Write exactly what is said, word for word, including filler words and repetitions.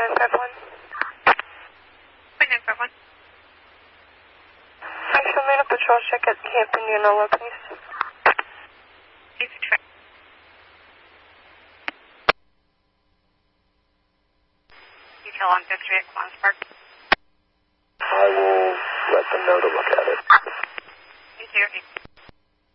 nine five one. Point nine five one. Actually, made a patrol check at Camp Indianola, please. Please try. Detail on fifth Street, Quan's Park. I will let them know to look at it. Thank you.